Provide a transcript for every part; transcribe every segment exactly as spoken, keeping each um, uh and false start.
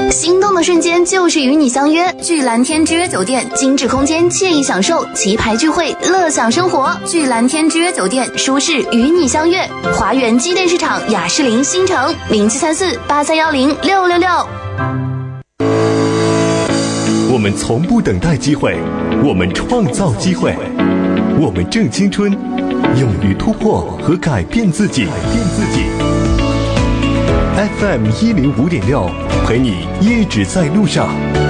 心动的瞬间就是与你相约，聚蓝天之约酒店，精致空间，惬意享受，旗牌聚会，乐享生活。聚蓝天之约酒店，舒适与你相约。华园机电市场雅士林新城零七三四八三幺零六六六。 我们从不等待机会，我们创造机会，我们正青春，勇于突破和改变自己。改变自己。F M 一零五点六，陪你一直在路上。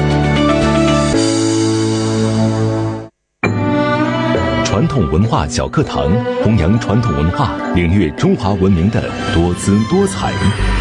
传统文化小课堂，弘扬传统文化，领略中华文明的多姿多彩。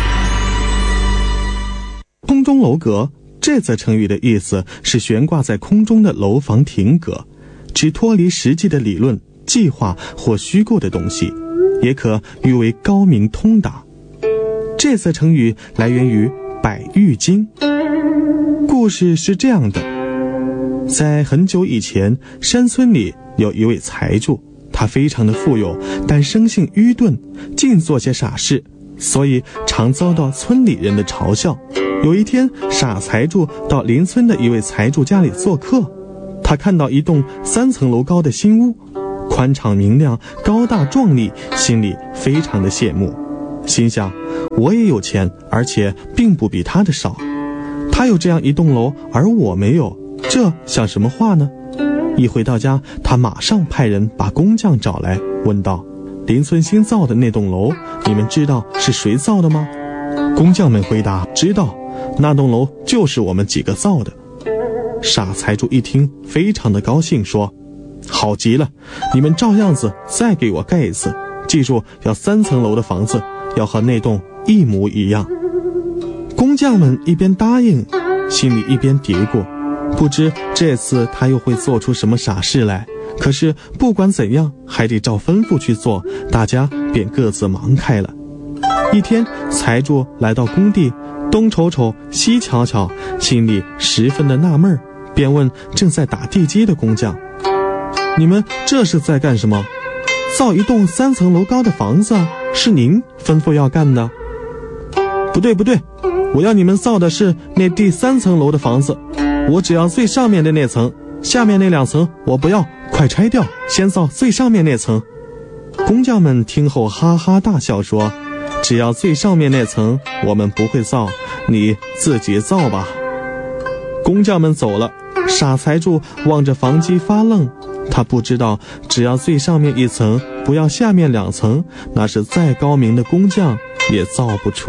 空中楼阁这则成语的意思是悬挂在空中的楼房亭阁，指脱离实际的理论、计划或虚构的东西，也可喻为高明通达。这则成语来源于《百喻经》。故事是这样的，在很久以前，山村里有一位财主，他非常的富有，但生性愚钝，尽做些傻事，所以常遭到村里人的嘲笑。有一天，傻财主到邻村的一位财主家里做客，他看到一栋三层楼高的新屋，宽敞明亮，高大壮丽，心里非常的羡慕，心想我也有钱，而且并不比他的少，他有这样一栋楼，而我没有，这像什么话呢？一回到家，他马上派人把工匠找来，问道：邻村新造的那栋楼，你们知道是谁造的吗？工匠们回答：知道，那栋楼就是我们几个造的。傻财主一听，非常的高兴，说：好极了，你们照样子再给我盖一次，记住要三层楼的房子，要和那栋一模一样。工匠们一边答应，心里一边嘀咕，不知这次他又会做出什么傻事来。可是不管怎样，还得照吩咐去做，大家便各自忙开了。一天，财主来到工地，东瞅瞅西瞧瞧，心里十分的纳闷，便问正在打地基的工匠：你们这是在干什么？造一栋三层楼高的房子，是您吩咐要干的？不对不对，我要你们造的是那第三层楼的房子，我只要最上面的那层，下面那两层我不要，快拆掉，先造最上面那层。工匠们听后哈哈大笑，说：只要最上面那层我们不会造，你自己造吧。工匠们走了，傻财主望着房基发愣，他不知道只要最上面一层，不要下面两层，那是再高明的工匠也造不出